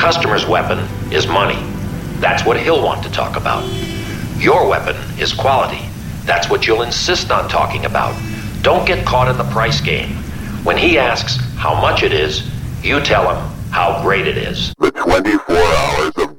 customer's weapon is money. That's what he'll want to talk about. Your weapon is quality. That's what you'll insist on talking about. Don't get caught in the price game. When he asks how much it is, you tell him how great it is. The 24 hours of